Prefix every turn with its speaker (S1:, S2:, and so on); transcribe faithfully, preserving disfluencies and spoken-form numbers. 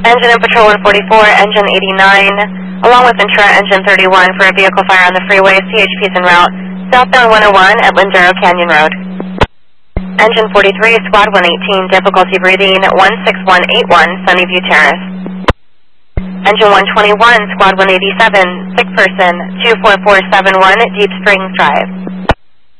S1: Engine in Patrol one forty-four, Engine eighty-nine, along with Ventura Engine thirty-one for a vehicle fire on the freeway. C H P is en route, southbound one oh one at Lindero Canyon Road. Engine forty-three, Squad one eighteen, difficulty breathing, one six one eight one, Sunnyview Terrace. Engine one twenty-one, Squad one eighty-seven, sick person, two four four seven one, Deep Springs Drive.